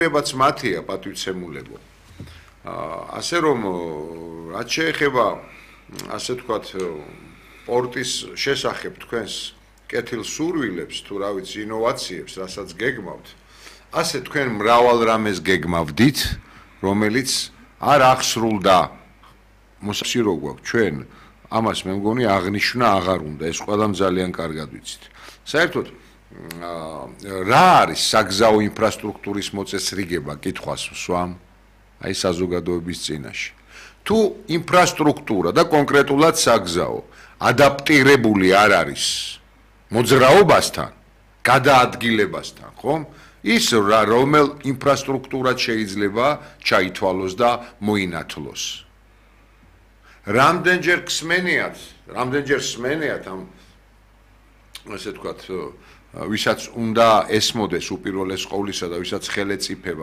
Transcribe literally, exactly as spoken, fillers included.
ებაც მათია პატივცემულებო. ასე რომ რაც შეეხება ასე თქვათ პორტის შესახებ თქვენს კეთილ სურვილებს თუ რა ვიცი ინოვაციებს, რასაც გეგმავთ, ასე თქვენ მრავალ რამეს გეგმავდით, რომელიც არ აღსრულდა. მოსაში რო გვაქვს ჩვენ ამას მე მგონი აღნიშნა აღარ უნდა, ეს ყველამ ძალიან კარგად ვიცით. საერთოდ რა არის საგზაო ინფრასტრუქტურის მოწესრიგება კითხვას ვსვამ აი საზოგადოების წინაშე. თუ ინფრასტრუქტურა და კონკრეტულად საგზაო ადაპტირებული არ არის მოძრაობასთან, გადაადგილებასთან, ხომ? ის რომელ ინფრასტრუქტურად შეიძლება ჩაითვალოს და მოინათლოს. რამდენჯერ ხსმენიათ, რამდენჯერ სმენიათ ამ ასე თქვათ ვისაც უნდა ესმოდეს უპირველეს ყოვლისა და ვისაც ხელეწიფება